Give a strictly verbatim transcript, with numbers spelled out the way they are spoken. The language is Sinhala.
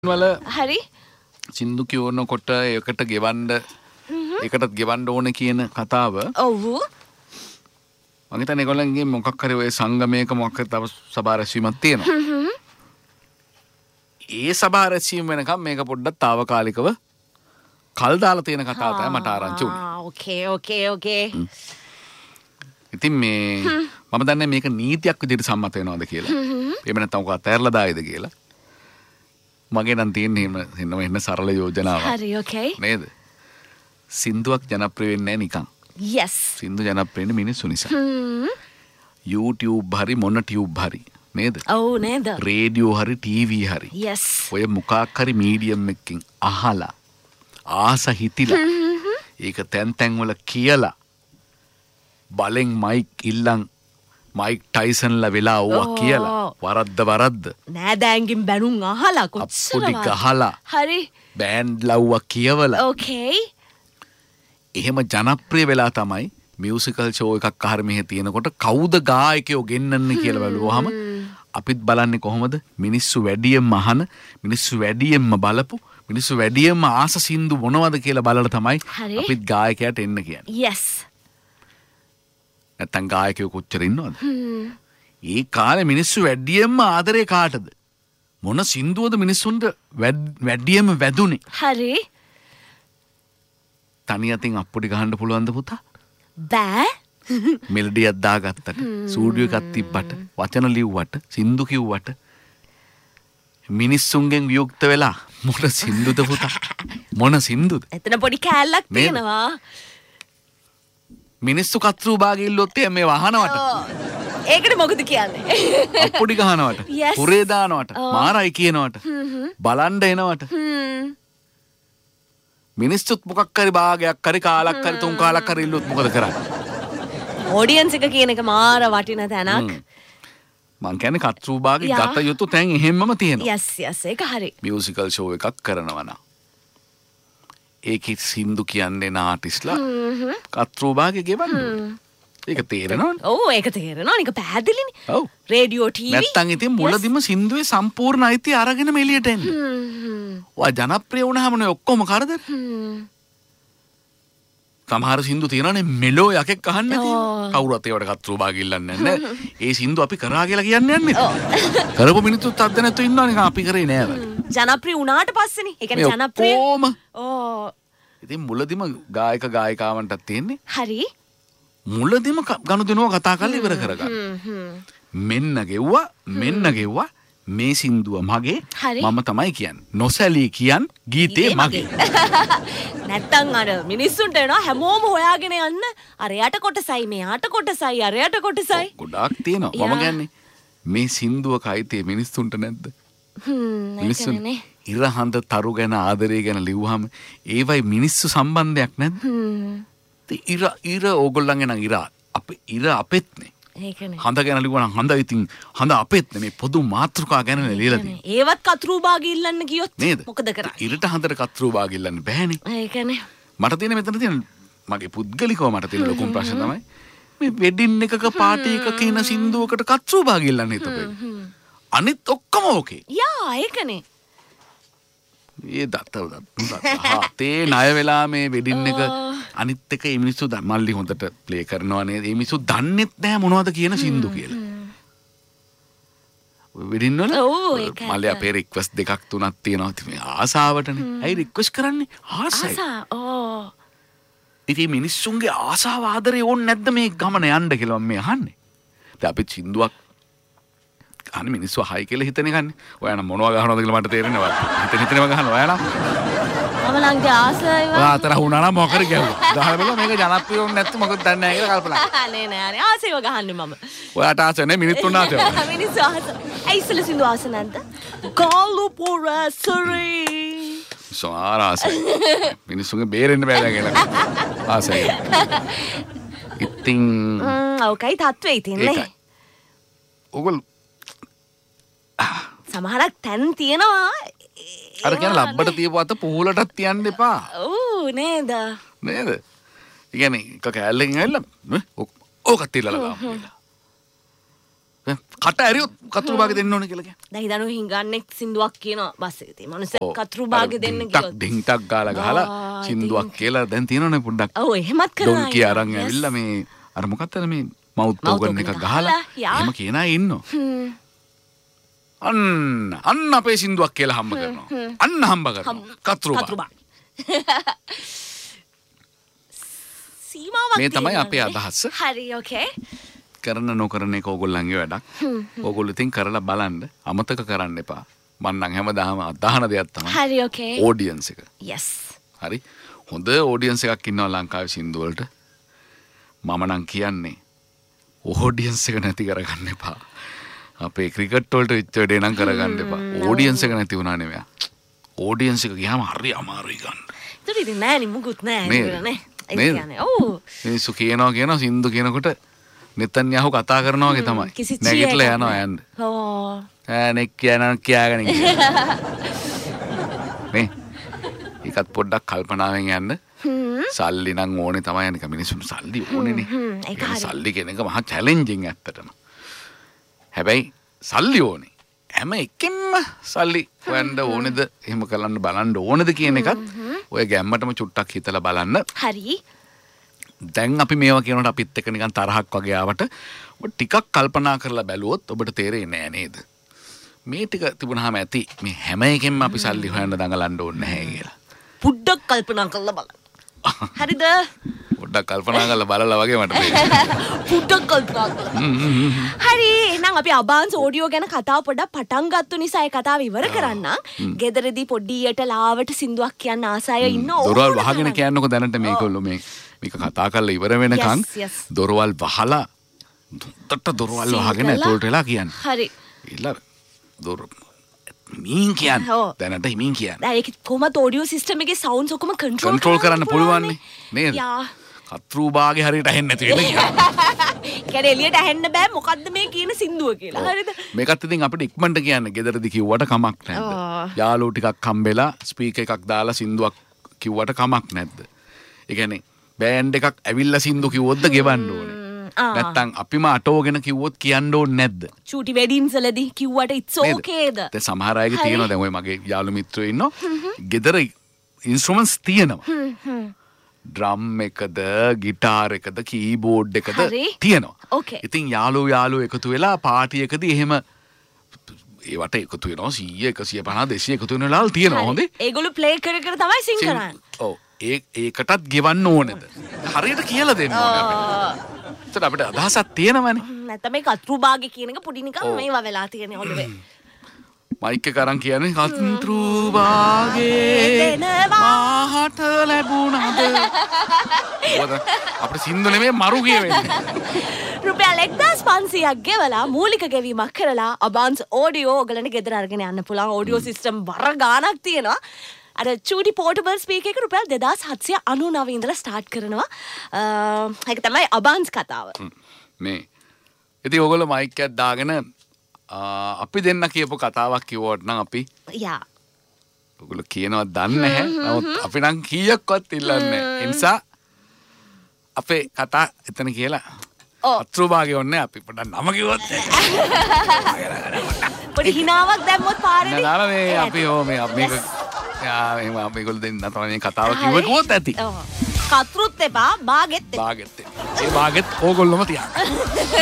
වල හරි සින්දු කියනකොට ඒකට ගෙවන්න ඒකටත් ගෙවන්න ඕනේ කියන කතාව. ඔව්. මම හිතන්නේ ඒගොල්ලන්ගේ මොකක් හරි ඔය සංගමයක මොකක් හරි තව සභා රැස්වීමක් තියෙනවා. ඒ සභා රැස්වීම වෙනකම් මේක පොඩ්ඩක් తాවකාලිකව කල් දාලා තියෙන කතාව තමයි මට ආරංචි උනේ. ආ ඕකේ ඕකේ ඕකේ. ඉතින් මේ මම දන්නේ මේක නීතියක් විදිහට සම්මත වෙනවද කියලා. එහෙම නැත්නම් ඔක අතෑරලා දායිද කියලා. මගේ නම් තියෙන්නේ එහෙම එහෙම සරල යෝජනාවක්. හරි ඕකේ. නේද? සින්දුවක් ජනප්‍රිය වෙන්නේ නැහැ නිකන්. yes. සින්දු ජනප්‍රිය වෙන්නේ මිනිස්සු නිසා. YouTube හරි මොන tube හරි නේද? ඔව් නේද? රේඩියෝ හරි ටීවී හරි. yes. ඔය මොකක් හරි මීඩියම් එකකින් අහලා ආස හිතිලා ඒක තැන් තැන් වල කියලා බලෙන් මයික් ඉල්ලන් මයික් ටයිසන්ලා වෙලා ඕවා කියලා වරද්ද වරද්ද නෑදෑන්ගෙන් බැනුම් අහලා කොච්චර අප්පුඩි ගහලා හරි බෑන්ඩ් ලව්වා කියවලා ඕකේ එහෙම ජනප්‍රිය වෙලා තමයි මියුසිකල් ෂෝ එකක් අහර මෙහෙ තියෙනකොට කවුද ගායකයෝ ගෙන්නන්නේ කියලා බැලුවාම අපිත් බලන්නේ කොහොමද මිනිස්සු වැඩියෙන්ම අහන මිනිස්සු වැඩියෙන්ම බලපු මිනිස්සු වැඩියෙන්ම ආස සින්දු මොනවද කියලා බලලා තමයි අපිත් ගායකයාට එන්න කියන්නේ. yes. නැත්තම් ගායකයෝ කොච්චර ඉන්නවද? ඒ කාලේ මිනිස්සු වැඩියෙන්ම ආදරේ කාටද? මොන සින්දුවද මිනිස්සුන්ට වැඩියෙන්ම වැදුනේ? හරි. තනි අතින් අප්පුඩි ගහන්න පුළුවන්ද පුතා? බෑ. මෙලඩියක් දාගත්තට, ස්ටුඩියෝ එකක් තිබ්බට, වචන ලිව්වට, සින්දු කිව්වට මිනිස්සුන්ගෙන් වියුක්ත වෙලා මොන සින්දුද පුතා? මොන සින්දුද? එතන පොඩි කෑල්ලක් තියෙනවා. මිනිස්සු කත්රු භාගෙ ඉල්ලුවොත් මේ වහනවට. ඒකට මොකද කියන්නේ? අප්පුඩි ගහනවට, පුරේ දානවට, මාරයි කියනවට, බලන්න එනවට. මිනිස්සුත් මොකක් හරි භාගයක් හරි කාලක් හරි තුන් කාලක් හරි ඉල්ලුවොත් මොකද කරන්නේ? ඔඩියන්ස් එක කියන එක මාර වටින තැනක්. මං කියන්නේ කත්රු භාගෙ ගත යුතු තැන් එහෙම්මම තියෙනවා. yes yes ඒක හරි. මියුසිකල් ෂෝ එකක් කරනවා නම් ඒකේ සින්දු කියන්නේ නාටිස්ලා කත්රු භාගෙ ගෙවන්න. ඒක තේරෙනවනේ. ඔව් ඒක තේරෙනවා. නික පැහැදිලිනේ. ඔව්. Radio TV. නැත්තම් ඉතින් මුලදිම සින්දුවේ සම්පූර්ණ අයිතිය අරගෙන එළියට එන්න. ඔය ජනප්‍රිය වුණාම නේ ඔක්කොම කරදර. සමහර සින්දු තියෙනවානේ මෙලෝ යකෙක් අහන්නේ නැති. කවුරුත් ඒවට කත්රු භාගෙ ඉල්ලන්නේ නැහැ. ඒ සින්දු අපි කරා කියලා කියන්නේ නැහැ. කරපු මිනිත්තුත් අද්ද නැතු ඉන්නවා නිකන් අපි කරේ නෑ වගේ. ජනප්‍රිය වුණාට පස්සේනේ. ඒ කියන්නේ ජනප්‍රිය. ඕම. ඕ. ඉතින් මුලදිම ගායක ගායිකාවන්ටත් තියෙන්නේ. හරි. මුලදිම ගනුදෙනුව කතා කරලා ඉවර කරගන්න. මෙන්න ගෙව්වා මෙන්න ගෙව්වා මේ සින්දුව මගේ මම තමයි කියන්නේ. නොසැලී කියන් ගීතේ මගේ. නැත්තම් අර මිනිස්සුන්ට එනවා හැමෝම හොයාගෙන යන්න අරයට කොටසයි මෙයාට කොටසයි අරයට කොටසයි. ගොඩාක් තියෙනවා. මම කියන්නේ මේ සින්දුවක අයිතිය මිනිස්සුන්ට නැද්ද? මිනිස්සුන් ඉර හඳ තරු ගැන ආදරය ගැන ලිව්වහම ඒවයි මිනිස්සු සම්බන්ධයක් නැද්ද? ඉර ඉර ඕගොල්ලන්ගේ නම් ඉර අපේ ඉර අපෙත්නේ. ඒකනේ. හඳ ගැන ලිව්වනම් හඳ ඉතින් හඳ අපෙත්නේ මේ පොදු මාතෘකා ගැන ලියලා තියෙන්නේ. ඒවත් කතරු භාගෙ ඉල්ලන්න ගියොත් මොකද කරන්නේ? ඉරට හඳට කතරු භාගෙ ඉල්ලන්න බෑනේ. ඒකනේ. මට තියෙන මෙතන තියෙන මගේ පුද්ගලිකව මට තියෙන ලොකුම ප්‍රශ්න තමයි මේ වෙඩින් එකක පාටි එකක කියන සින්දුවකට කතරු භාගෙ ඉල්ලන්න හිතපේ. අනිත් ඔක්කොම ඕකේ. යා ඒකනේ. ඒ දත්ත තේ ණය වෙලා මේ වෙඩින් එක අනිත් එක මේ මිනිස්සු මල්ලි හොඳට ප්ලේ කරනවා නේද? මේ මිනිස්සු දන්නෙත් නැහැ මොනවද කියන සින්දු කියලා. වෙඩින් වල මල්ලි අපේ රික්වෙස්ට් දෙකක් තුනක් තියෙනවා. ඉතින් මේ ආසාවටනේ. ඇයි රික්වෙස්ට් කරන්නේ? ආසයි. ආසා. ඕ. ඉතින් මිනිස්සුන්ගේ ආසාව ආදරේ ඕනේ නැද්ද මේ ගමන යන්න කියලා මම මේ අහන්නේ. දැන් අපි සින්දුවක් අනේ මිනිස්සු හයි කියලා හිතන එකන්නේ. ඔයාලා මොනවා ගහනවද කියලා මට තේරෙන්නේ නැහැ. හිතන හිතනම ගහනවා ඔයාලා. මම ලංගේ ආසයි වා. ඔයා අතර වුණා නම් මොකද ගැහුවා. ගහලා බලලා මේක ජනප්‍රිය වුනේ නැත්නම් මොකද දන්නේ නැහැ කියලා කල්පනා කරා. නේ නේ අනේ ආසෙව ගහන්නේ මම. ඔයාට ආස නැහැ මිනිත්තුන් ආස. මිනිස්සු ආස. ඇයි ඉස්සෙල්ල සින්දු ආස නැද්ද? කාලු පොරසරි. සෝආර ආස. මිනිස්සුන්ගේ බේරෙන්න බෑ දැන් කියලා. ආසයි. ඉතින් ඔකයි තත්ත්වේ ඉතින්නේ. ඔගොල්ලෝ සමහරක් තැන් තියෙනවා අර කියන ලබ්බට තියපු අත පුහුලටත් තියන්න එපා. ඔව් නේද? නේද? ඒ කියන්නේ එක කෑල්ලකින් ඇවිල්ලා ඕකත් තියලා ගමු කියලා. කට ඇරියොත් කතුරු භාගෙ දෙන්න ඕන කියලා කියන්නේ. දැන් හිතන්න හිඟන්නෙක් සින්දුවක් කියනවා බස් එකේ තියෙන මනුස්සය කතුරු භාගෙ දෙන්න කිව්වොත්. ඩිං ටක් ගාලා ගහලා සින්දුවක් කියලා දැන් තියෙනවනේ පොඩ්ඩක්. ඔව් එහෙමත් කරනවා. ඩොන් කිය අරන් ඇවිල්ලා මේ අර මොකක්ද මේ මවුත් ඕගන් එක ගහලා එහෙම කියන අය ඉන්නවා. අන්න අන්න අපේ සින්දුවක් කියලා හම්බ කරනවා. අන්න හම්බ කරනවා. කතුරු භාගෙ. සීමාවක් මේ තමයි අපේ අදහස. හරි ඕකේ. කරන නොකරන එක ඕගොල්ලන්ගේ වැඩක්. ඕගොල්ලෝ ඉතින් කරලා බලන්න අමතක කරන්න එපා. මම නම් හැමදාම අදහන දෙයක් තමයි. හරි ඕකේ. ඔඩියන්ස් එක. yes. හරි. හොඳ ඔඩියන්ස් එකක් ඉන්නවා ලංකාවේ සින්දු වලට. මම නම් කියන්නේ ඔඩියන්ස් එක නැති කරගන්න එපා. අපේ ක්‍රිකට් වලට විච්ච වැඩේ නම් කරගන්න එපා. ඔඩියන්ස් එක නැති වුණා නෙවෙයි. ඔඩියන්ස් එක ගියාම හරි අමාරුයි ගන්න. ඒක ඉතින් නෑනේ මුකුත් නෑ නේ. ඒ කියන්නේ ඔව්. මිනිස්සු කියනවා කියනවා සින්දු කියනකොට නෙතන්යාහු කතා කරනවා වගේ තමයි. නැගිටලා යනවා යන්න. ඕ. ඈ නෙක් කියනවා කියාගෙන ඉන්නවා. මේ ඒකත් පොඩ්ඩක් කල්පනාවෙන් යන්න. සල්ලි නම් ඕනේ තමයි අනික මිනිස්සුන්ට සල්ලි ඕනේනේ. ඒක සල්ලි කියන එක මහා චැලෙන්ජින් ඇත්තටම. හැබැයි සල්ලි ඕනේ. හැම එකෙන්ම සල්ලි හොයන්න ඕනේද එහෙම කරන්න බලන්න ඕනේද කියන එකත් ඔය ගැම්මටම චුට්ටක් හිතලා බලන්න. හරි. දැන් අපි මේවා කියනකොට අපිත් එක්ක නිකන් තරහක් වගේ ආවට ඔබ ටිකක් කල්පනා කරලා බැලුවොත් ඔබට තේරෙන්නේ නෑ නේද මේ ටික තිබුණාම ඇති මේ හැම එකෙන්ම අපි සල්ලි හොයන්න දඟලන්න ඕනේ නැහැ කියලා. පුඩ්ඩක් කල්පනා කරලා බලන්න. හරිද? පොඩ්ඩක් කල්පනා කරලා බලලා වගේ මට තේරෙනවා. පුඩ්ඩක් කල්පනා කරලා. හරි එහෙනම් අපි අබාන්ස් ඔඩියෝ ගැන කතාව පොඩ්ඩක් පටන් ගත්තු නිසා ඒ කතාව ඉවර කරන්න. ගෙදරදී පොඩ්ඩියට ලාවට සින්දුවක් කියන්න ආසය ඉන්න ඕන. දොරවල් වහගෙන කියන්නකො දැනට මේගොල්ලෝ මේ මේක කතා කරලා ඉවර වෙනකන් දොරවල් වහලා දුට්ට දොරවල් වහගෙන ඇතුළට වෙලා කියන්නේ. හරි. ඊළඟ දොර මීන් කියන්නේ. දැනට හිමින් කියන්නේ. දැන් ඒක කොහොමද ඔඩියෝ සිස්ටම් එකේ සවුන්ඩ්ස් ඔක්කොම කන්ට්‍රෝල් කන්ට්‍රෝල් කරන්න පුළුවන් නේද? යා. කතරු භාගේ හරියට ඇහෙන්නේ නැති වෙන කියන්නේ. කියන්නේ එළියට ඇහෙන්න බෑ මොකද්ද මේ කියන සින්දුව කියලා. හරිද? මේකත් ඉතින් අපිට ඉක්මනට කියන්න ගෙදරදි කිව්වට කමක් නැද්ද? යාළුවෝ ටිකක් හම්බෙලා ස්පීකර් එකක් දාලා සින්දුවක් කිව්වට කමක් නැද්ද? ඒ කියන්නේ බෑන්ඩ් එකක් ඇවිල්ලා සින්දු කිව්වොත්ද ගෙවන්න ඕනේ. නැත්තම් අපිම අටෝගෙන කිව්වොත් කියන්න ඕනේ නැද්ද? චූටි වෙඩින්ස් වලදී කිව්වට it's okayද? දැන් සමහර අයගේ තියෙනවා දැන් ඔය මගේ යාළු මිත්‍රයෝ ඉන්නවා. ගෙදර ඉන්ස්ට්‍රුමන්ට්ස් තියෙනවා. ඩ්‍රම් එකද, ගිටාර් එකද, කීබෝඩ් එකද තියෙනවා. ඉතින් යාළුවෝ යාළුවෝ එකතු වෙලා පාටි එකදී එහෙම ඒවට එකතු වෙනවා සීය එකසිය පනහ දෙසිය එකතු වෙන වෙලාවල් තියෙනවා හොඳේ. ඒගොල්ලෝ ප්ලේ කර කර තමයි සිං කරන්නේ. ඔව්. ඒ ඒකටත් ගෙවන්න ඕනේද? හරියට කියලා දෙන්න ඕනේ අපිට. ඒත් අපිට අදහසක් තියෙනවනේ. නැත්නම් මේ කතරු භාගේ කියන එක පොඩි නිකන් මේවා වෙලා තියෙන්නේ ඔළුවේ. මයික් එක අරන් කියන්නේ කතරු භාගේ මාහට ලැබුණාද? මොකද අපිට සින්දු නෙමෙයි මරු කියවෙන්නේ. රුපියල් එක්දාස් පන්සීයක් ගෙවලා මූලික ගෙවීමක් කරලා අබාන්ස් ඔඩියෝ ඔයගලන්ට ගෙදර අරගෙන යන්න පුළුවන් ඔඩියෝ සිස්ටම් වර ගාණක් තියෙනවා. අර චූටි පෝටබල් ස්පීකර් එක රුපියල් දෙදාස් හත්සිය අනූ නවය ඉඳලා ස්ටාර්ට් කරනවා. ඒක තමයි අබාන්ස් කතාව. මේ ඉතින් ඔයගොල්ලෝ මයික් එකක් දාගෙන අපි දෙන්න කියපු කතාවක් කිව්වොත් නම් අපි යා ඔයගොල්ලෝ කියනවා දන්නේ නැහැ. නමුත් අපි නම් කීයක්වත් ඉල්ලන්නේ නැහැ. ඒ නිසා අපේ කතා එතන කියලා අත්රු භාගේ ඔන්නේ අපි පොඩ්ඩක් නම කිව්වොත් පොඩි හිනාවක් දැම්මොත් පාරේදී නෑ නෑ මේ අපි ඕ මේ මේක යා එහෙම මේගොල්ලෝ දෙන්න තමයි මේ කතාව කිව්වොත් ඇති. කතරුත් එපා භාගෙත් එපා. භාගෙත් ඒ භාගෙත් ඕගොල්ලොම තියන්න.